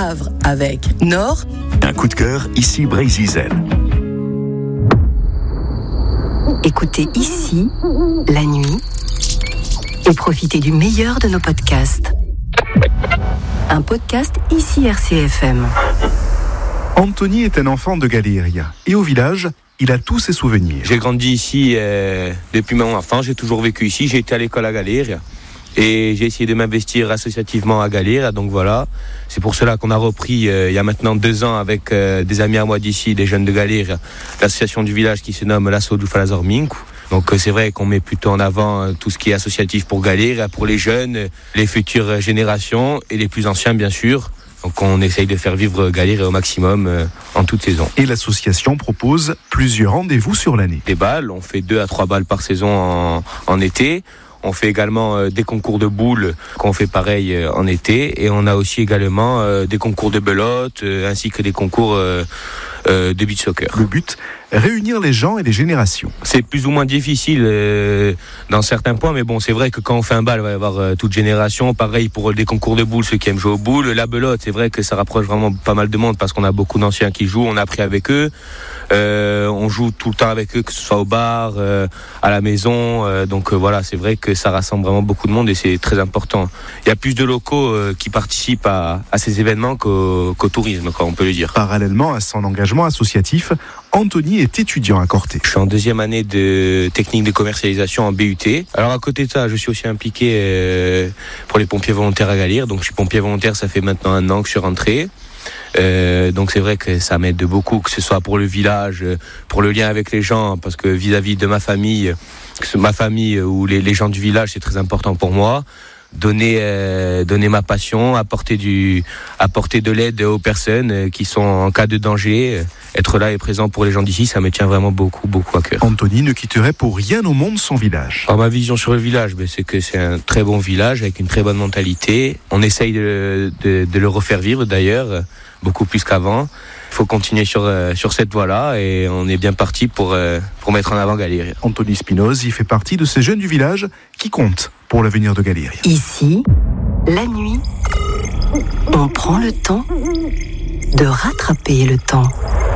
Havre avec Nord. Un coup de cœur, ici Brésil. Écoutez ici, la nuit, et profitez du meilleur de nos podcasts. Un podcast ici RCFM. Anthony est un enfant de Galéria et au village, il a tous ses souvenirs. J'ai grandi ici depuis mon enfance, j'ai toujours vécu ici, j'ai été à l'école à Galéria et j'ai essayé de m'investir associativement à Galéria, donc voilà. C'est pour cela qu'on a repris il y a maintenant 2 ans avec des amis à moi d'ici, des jeunes de Galéria, l'association du village qui se nomme l'Asso do Falazorminco. Donc c'est vrai qu'on met plutôt en avant tout ce qui est associatif pour Galéria, pour les jeunes, les futures générations et les plus anciens bien sûr. Donc on essaye de faire vivre Galéria au maximum en toute saison. Et l'association propose plusieurs rendez-vous sur l'année. Des balles, on fait 2 à 3 balles par saison en été. On fait également des concours de boules qu'on fait pareil en été. Et on a aussi également des concours de belote ainsi que des concours de beach soccer. Le but, réunir les gens et les générations. C'est plus ou moins difficile dans certains points, mais bon, c'est vrai que quand on fait un bal, il va y avoir toute génération. Pareil pour des concours de boules, ceux qui aiment jouer aux boules. La belote, c'est vrai que ça rapproche vraiment pas mal de monde parce qu'on a beaucoup d'anciens qui jouent. On a appris avec eux. On joue tout le temps avec eux, que ce soit au bar, à la maison. Donc voilà, c'est vrai que ça rassemble vraiment beaucoup de monde et c'est très important. Il y a plus de locaux qui participent à ces événements qu'au tourisme, quoi, on peut le dire. Parallèlement à son engagement associatif, Anthony est étudiant à Corté. Je suis en 2e année de technique de commercialisation en BUT. Alors à côté de ça, je suis aussi impliqué pour les pompiers volontaires à Galéria. Donc je suis pompier volontaire, ça fait maintenant 1 an que je suis rentré. Donc c'est vrai que ça m'aide beaucoup, que ce soit pour le village, pour le lien avec les gens, parce que vis-à-vis de ma famille ou les gens du village, c'est très important pour moi. Donner ma passion, apporter de l'aide aux personnes qui sont en cas de danger, être là et présent pour les gens d'ici, ça me tient vraiment beaucoup à cœur. Anthony ne quitterait pour rien au monde son village. Alors ma vision sur le village, c'est que c'est un très bon village avec une très bonne mentalité. On essaye de le refaire vivre d'ailleurs, beaucoup plus qu'avant. Il faut continuer sur cette voie-là et on est bien parti pour mettre en avant Galéria. Anthony Spinoz, il fait partie de ces jeunes du village qui comptent pour l'avenir de Galéria. Ici, la nuit, on prend le temps de rattraper le temps.